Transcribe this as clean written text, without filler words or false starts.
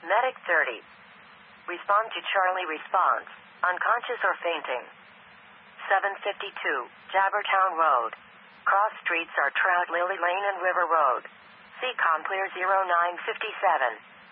Medic 30. Respond to Charlie response. Unconscious or fainting. 752, Jabbertown Road. Cross streets are Trout Lily Lane and River Road. CCOM clear 0957.